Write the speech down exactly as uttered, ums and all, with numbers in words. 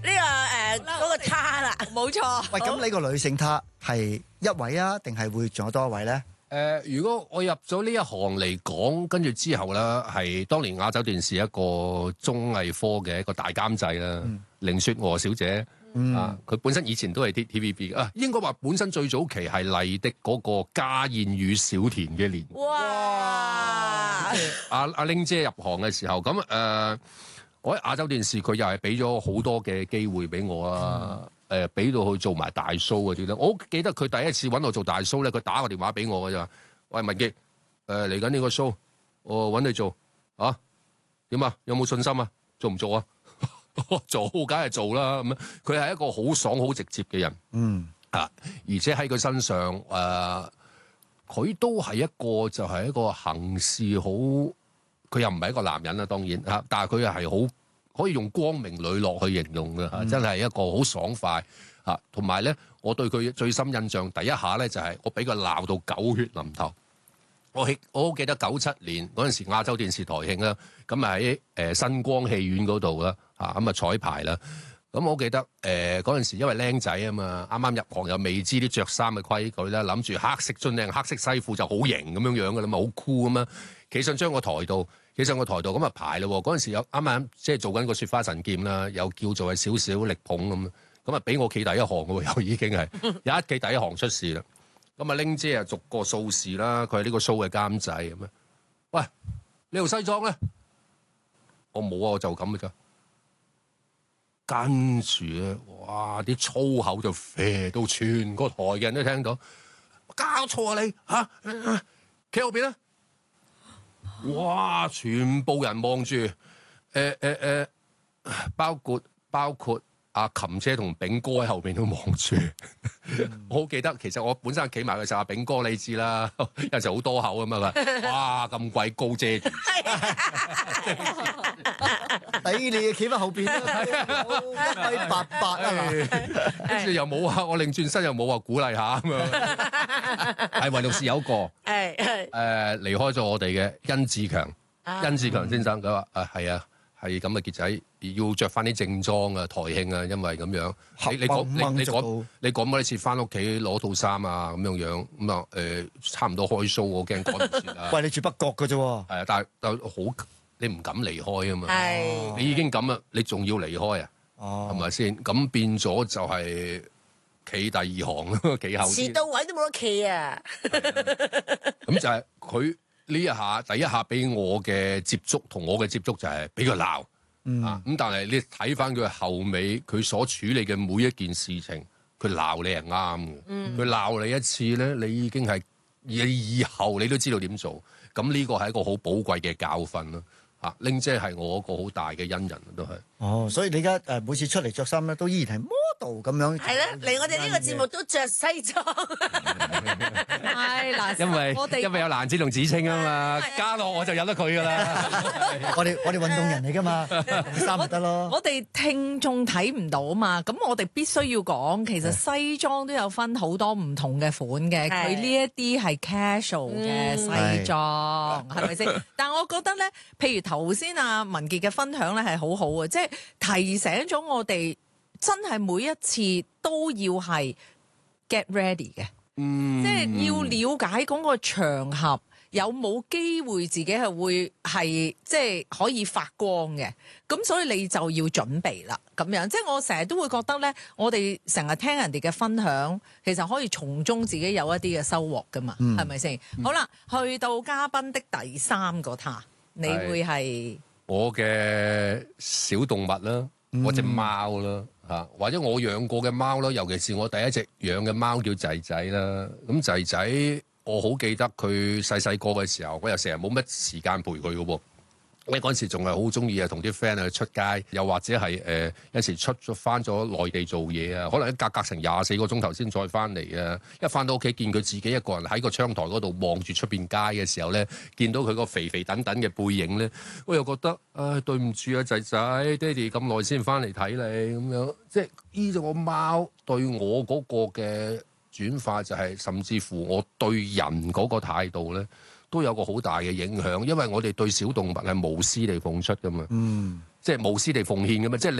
個誒嗰個他啦， 冇錯。 喂，咁你個女性他係一位啊，定係會仲有多一位咧？ 誒、呃，如果我入咗呢一行嚟講，跟住之後咧，係當年亞洲電視一個綜藝科嘅一個大監製啦，嗯、凌雪娥小姐、嗯、啊，佢本身以前都係啲 T V B 啊，應該話本身最早期係麗的嗰個家燕與小田嘅年。 哇！ 阿阿玲姐入行嘅時候，咁誒、呃，我喺亞洲電視，佢又係俾咗好多嘅機會俾我啊。嗯誒俾到去做埋大 show 嗰啲咧，我好記得佢第一次揾我做大 show 咧，佢打個電話俾我嘅咋，喂文傑，誒嚟緊呢個 show，我揾你做啊？點啊？有冇信心啊？做唔做啊？做梗係做啦咁樣。佢係一個好爽好直接嘅人，嗯啊，而且喺佢身上誒，佢、呃、都係一個就係一個行事好，佢又唔係一個男人啦，當然嚇，但係佢又係好。可以用光明磊落去形容嘅嚇，嗯、真係一個好爽快嚇。同埋咧，我對佢最深印象第一下咧就係我俾佢鬧到狗血淋頭。我我好記得九七年嗰陣時亞洲電視台慶啦，咁啊喺誒新光戲院嗰度啦嚇，咁啊彩排啦。咁我記得誒嗰陣時因為僆仔啊嘛，啱啱入行又未知啲着衫嘅規矩咧，諗住黑色樽領、黑色西褲就好型咁樣樣嘅啦嘛，好酷咁啊！企上將個台度。企上個台度咁啊排咯，嗰陣時有啱啱即係做緊個雪花神劍啦，又叫做係少少力捧咁，咁啊俾我企第一行嘅喎，又已經係有一企第一行出事啦。咁啊玲姐啊逐個掃視啦，佢係呢個 show 嘅監製咁啊。喂，呢套西裝咧，我冇啊，我就咁嘅咋。跟住咧，哇！啲粗口就飛到全個台嘅人都聽到，搞錯啊你嚇，企後邊啦。哇！全部人望住，誒誒誒，包括包括阿琴姐同炳哥喺後邊都望住。嗯、我好記得，其實我本身企埋嘅時候，阿炳哥你知啦，有時好多口咁啊嘛。哇！咁鬼高遮住， 抵你企翻後邊啦，一米八八啊， 跟住又冇話，我擰轉身又冇話鼓勵下咁樣。係唯獨是有一個，誒誒離開咗我哋嘅殷志強，殷志強先生佢話：啊係啊，係咁嘅傑仔，要着翻啲正裝啊，台慶啊，因為咁樣。你你講你你講你講多次翻屋企攞套衫啊，咁樣樣咁啊誒，差唔多開 show，我驚趕唔切啦。 喂，你住北角嘅啫喎。係啊，但係但係好，你唔敢離開啊嘛。係。你已經咁啦，你仲要離開啊？哦。係咪先？咁變咗就係。企第二行咯，企後。 遲到位都冇得企啊！ 咁就係佢呢一下，第一下俾我嘅接觸，同我嘅接觸就係俾佢鬧。嗯、啊，咁但係你睇翻佢後尾，佢所處理嘅每一件事情，佢鬧你係啱嘅。佢鬧、嗯、你一次咧，你已經係你以後你都知道點做。咁呢個係一個好寶貴嘅教訓咯。啊，玲姐係我一個好大嘅恩人都係。哦， 所以你而家誒每次出嚟着衫咧，都依然係 model 咁樣。 係啦，嚟我哋呢個節目都着西裝。 係嗱， 因為我哋因為有蘭子同子清啊嘛，加落我就有得佢噶啦。 我哋我哋運動人嚟噶嘛，衫咪得咯。 我哋聽眾睇唔到啊嘛，咁我哋必須要講，其實西裝都有分好多唔同嘅款嘅，佢呢一啲係 casual 嘅西裝，係咪先？但係我覺得咧，譬如頭先阿文傑嘅分享咧係好好啊，即係提醒咗我哋真係每一次都要係 get ready 嘅，嗯、即係要了解嗰個場合有冇機會自己係會係即係可以發光嘅，咁所以你就要準備啦。咁樣即係我成日都會覺得咧，我哋成日聽人哋嘅分享，其實可以從中自己有一啲嘅收穫噶嘛，係咪先？嗯、好啦，去到嘉賓的第三個他。你會係我嘅小動物啦，嗯、我隻貓啦嚇，或者我養過嘅貓啦，尤其是我第一隻養嘅貓叫仔仔啦。咁仔仔我好記得佢細細個嘅時候，我又成日冇乜時間陪佢嘅喎。我嗰陣時仲係好中意啊，同啲 friend 去出街，又或者係誒、呃、有時出咗翻咗內地做嘢啊，可能一隔隔成廿四個鐘頭先再翻嚟啊！一翻到屋企見佢自己一個人喺個窗台嗰度望住出邊街嘅時候咧，見到佢個肥肥等等嘅背影咧，我又覺得唉，對唔住啊仔仔，爹哋咁耐先翻嚟睇你咁樣，即係依隻個貓對我嗰個嘅轉化就係、是，甚至乎我對人嗰個態度咧。都有個好大嘅影響，因為我哋對小動物係無私地奉出噶嘛，嗯，即係無私地奉獻噶嘛，即係